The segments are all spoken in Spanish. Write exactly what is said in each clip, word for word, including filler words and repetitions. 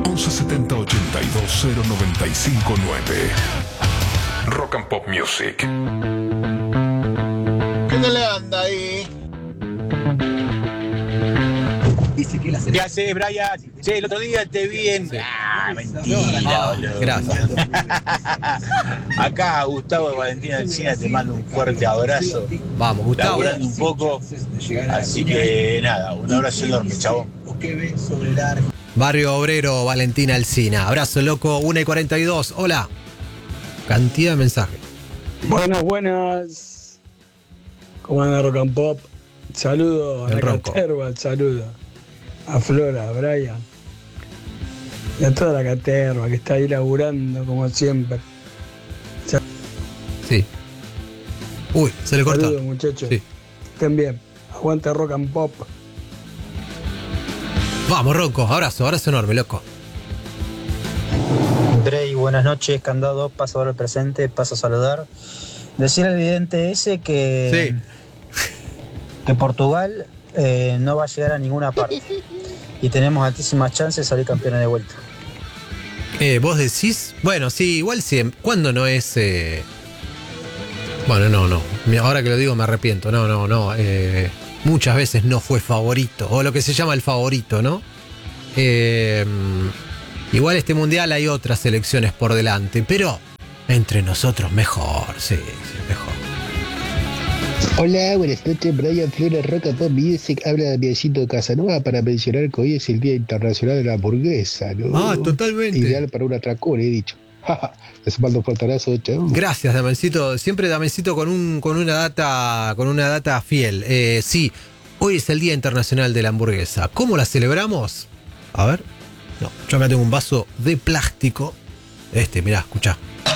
once setenta ochenta y dos cero noventa y cinco nueve. Rock and Pop Music. ¿Qué tal le anda ahí? ¿Qué haces, Brian? Che, el otro día te vi en... Ah, mentira, boludo. Gracias. Acá, Gustavo de Valentina Alsina, te mando un fuerte abrazo. Vamos, Gustavo. Laburando un poco. Así que nada, un abrazo enorme, chabón. Barrio Obrero, Valentina Alsina. Abrazo, loco. una y cuarenta y dos. Hola. Cantidad de mensajes. Buenas, buenas. ¿Cómo anda Rock and Pop? Saludo a El la Ronco. caterva, saludo a Flora, a Brian y a toda la caterva que está ahí laburando como siempre. Sí. Uy, se le corta. Saludos, muchachos. Sí. Estén bien. Aguante Rock and Pop. Vamos, Ronco. Abrazo, abrazo enorme, loco. Drey, buenas noches, Candado, paso ahora el presente, paso a saludar. Decir al vidente ese que, Sí. que Portugal eh, no va a llegar a ninguna parte y tenemos altísimas chances de salir campeones de vuelta. Eh, ¿Vos decís? Bueno, sí, igual sí. ¿Cuándo no es...? Eh... Bueno, no, no. Ahora que lo digo me arrepiento. No, no, no. Eh, muchas veces no fue favorito. O lo que se llama el favorito, ¿no? Eh, igual este mundial hay otras selecciones por delante. Pero entre nosotros mejor. Sí, sí, mejor. Hola, buenas noches, Brian Flora, Rock and Pop Music. Habla Damiancito Casanova para mencionar que hoy es el Día Internacional de la Hamburguesa, ¿no? Ah, totalmente. Ideal para un atracón, he dicho. Les mando un fuerte abrazo, chao. Gracias, Damencito. Siempre Damencito con un con una data con una data fiel. Eh, sí, hoy es el Día Internacional de la Hamburguesa. ¿Cómo la celebramos? A ver. No, yo acá tengo un vaso de plástico. Este, mirá, escuchá.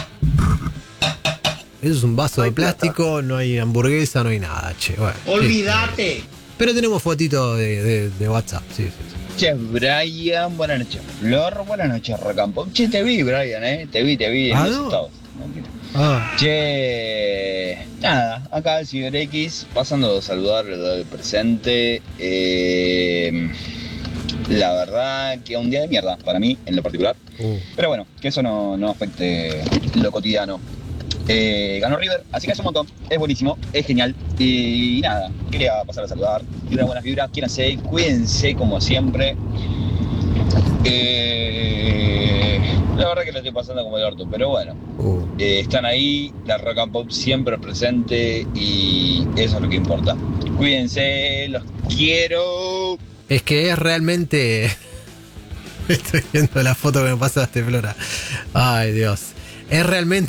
Eso es un vaso de plástico, no hay hamburguesa, no hay nada, che. Bueno, ¡Olvídate! sí. Pero tenemos fotito de, de, de WhatsApp, sí, sí, sí. Che, Brian, buenas noches. Flor, buenas noches, Rock and Pop. Che, te vi, Brian, eh. Te vi, te vi en ¿Ah, los no? estados. Ah, Che, nada, acá el CiberX, pasando a saludar el presente. Eh, la verdad que es un día de mierda para mí, en lo particular. uh. Pero bueno, que eso no, no afecte lo cotidiano. Eh, ganó River, así que es un montón, es buenísimo, es genial. Y, nada, quería pasar a saludar. Vibras, buenas vibras, quídense, cuídense como siempre. Eh, la verdad que lo estoy pasando como el orto, pero bueno. Uh. Eh, están ahí, la Rock and Pop siempre presente y eso es lo que importa. Cuídense, los quiero. Es que es realmente... Estoy viendo la foto que me pasaste, Flora. Ay, Dios. Es realmente...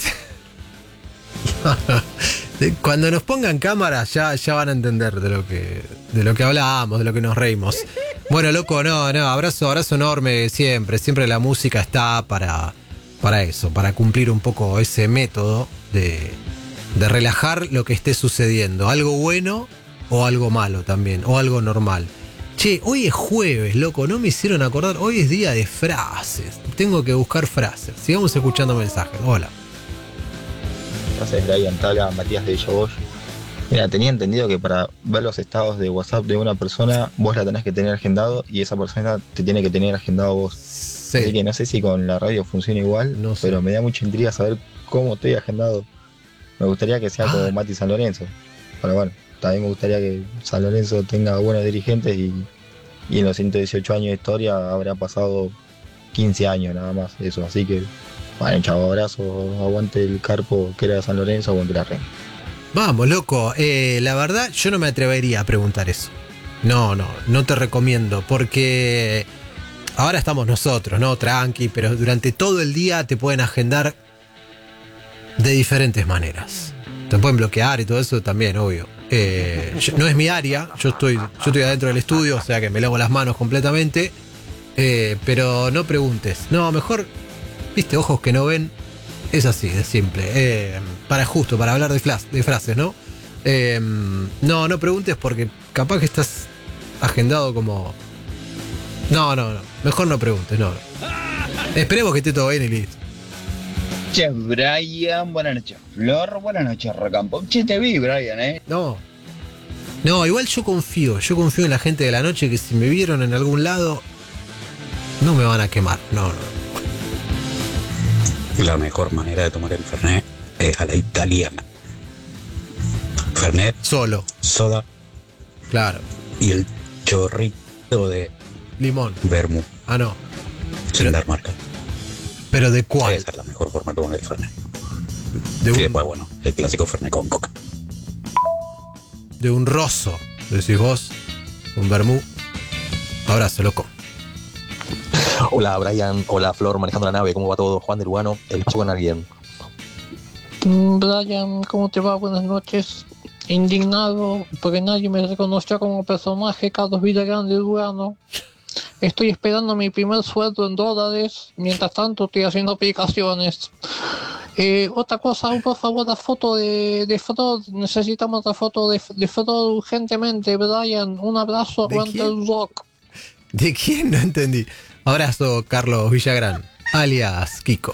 Cuando nos pongan cámara ya, ya van a entender de lo que de lo que hablábamos, de lo que nos reímos. Bueno, loco, no, no, abrazo, abrazo enorme siempre. Siempre la música está para, para eso, para cumplir un poco ese método de, de relajar lo que esté sucediendo. Algo bueno o algo malo también, o algo normal. Che, hoy es jueves, loco, no me hicieron acordar. Hoy es día de frases. Tengo que buscar frases. Sigamos escuchando mensajes. Hola. Gracias, Brian. Tabla, Matías de Yobosh. Mira, tenía entendido que para ver los estados de WhatsApp de una persona, vos la tenés que tener agendado y esa persona te tiene que tener agendado vos. Sí. Así que no sé si con la radio funciona igual, No sé. pero me da mucha intriga saber cómo estoy agendado. Me gustaría que sea Ah. como Mati San Lorenzo. Pero bueno, también me gustaría que San Lorenzo tenga buenos dirigentes y, y en los ciento dieciocho años de historia habrá pasado quince años nada más. Eso, así que... Bueno, chavo, abrazo, aguante el Carpo que era de San Lorenzo, aguante la Reina. Vamos, loco. Eh, la verdad, yo no me atrevería a preguntar eso. No, no, no te recomiendo. Porque ahora estamos nosotros, ¿no? Tranqui, pero durante todo el día te pueden agendar de diferentes maneras. Te pueden bloquear y todo eso también, obvio. Eh, yo- no es mi área, yo estoy, yo estoy adentro del estudio, o sea que me lavo las manos completamente. Eh, pero no preguntes. No, mejor, viste, ojos que no ven. Es así, de simple. Eh, para justo, para hablar de, flas- de frases, ¿no? Eh, no, no preguntes porque capaz que estás agendado como... No, no, no. Mejor no preguntes, no. no. Esperemos que esté todo bien y listo. Che, Brian, buenas noches. Flor, buenas noches, Rock and Pop. Che, te vi, Brian, eh. No. No, igual yo confío. Yo confío en la gente de la noche que si me vieron en algún lado, No me van a quemar, no, no. La mejor manera de tomar el Fernet es a la italiana. Fernet. Solo. Soda. Claro. Y el chorrito de... limón. Vermú. Ah, no. Sin dar marca. ¿Pero de cuál? Esa es la mejor forma de tomar el Fernet. De un... Y después, bueno, el clásico Fernet con coca. De un roso, decís vos. Un vermú. Abrazo, loco. Hola Brian, hola Flor, manejando la nave, ¿cómo va todo? Juan del Lugano, el paso con alguien. Brian, ¿cómo te va? Buenas noches. Indignado porque nadie me reconoció como personaje Carlos Villagrán de Lugano. Estoy esperando mi primer sueldo en dólares. Mientras tanto estoy haciendo aplicaciones. Eh, otra cosa, por favor, la foto de, de Flor. Necesitamos la foto de, de Flor urgentemente, Brian. Un abrazo, aguanta el rock. ¿De quién? No entendí. Abrazo, Carlos Villagrán, alias Kiko.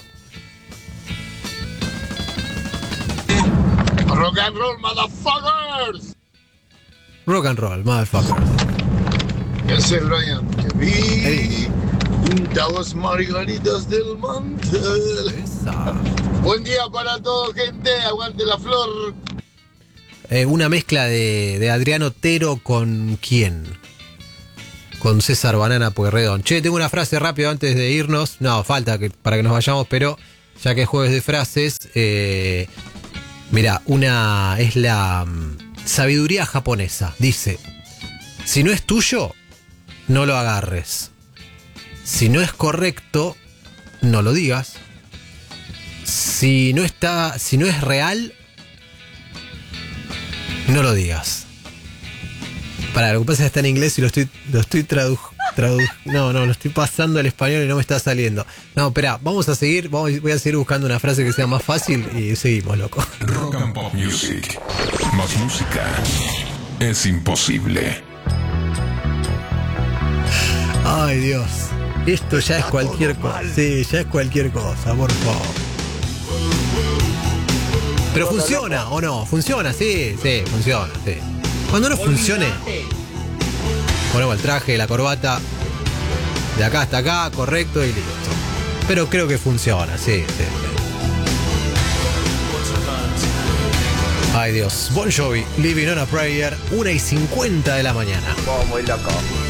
Rock and roll, motherfuckers. Rock and roll, motherfuckers. ¿Qué hace, Brian? Te vi. Juntabas margaritas del mantel. Esa. Buen día para todos, gente. Aguante la flor. Eh, una mezcla de, de Adrián Otero con ¿quién? Con César Banana Pueyrredón. Che, tengo una frase rápido antes de irnos. No, falta que, para que nos vayamos, pero ya que es jueves de frases, eh, mira, una es la um, sabiduría japonesa. Dice, si no es tuyo, no lo agarres. Si no es correcto, no lo digas. Si no está, si no es real, no lo digas. Para, lo que pasa es que está en inglés y lo estoy, lo estoy tradu, tradu, no, no, lo estoy pasando al español y no me está saliendo. No, espera, vamos a seguir, vamos, voy a seguir buscando una frase que sea más fácil y seguimos, loco. Rock and Pop Music. Más música es imposible. Ay, Dios. Esto ya es cualquier cosa. Sí, ya es cualquier cosa, por favor. Pero funciona, ¿o no? Funciona, sí, sí, funciona, sí. Cuando no funcione, ponemos el traje, la corbata, de acá hasta acá, correcto y listo. Pero creo que funciona, sí, sí. Ay, Dios. Bon Jovi, Living on a Prayer, una y cincuenta de la mañana. Oh, muy loco.